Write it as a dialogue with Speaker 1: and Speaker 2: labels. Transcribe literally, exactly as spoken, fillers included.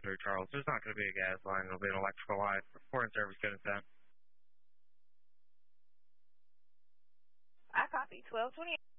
Speaker 1: three Charles. There's not going to be a gas line. It'll be an electrical line. Report and service good and set.
Speaker 2: I copy twelve twenty.